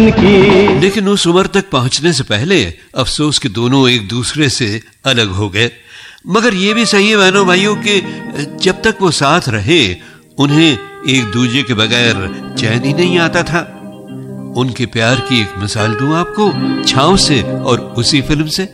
लेकिन उस उम्र तक पहुंचने से पहले अफसोस कि दोनों एक दूसरे से अलग हो गए। मगर ये भी सही है बहनों भाइयों कि जब तक वो साथ रहे उन्हें एक दूजे के बगैर चैन ही नहीं आता था। उनके प्यार की एक मिसाल दूं आपको छाँव से और उसी फिल्म से।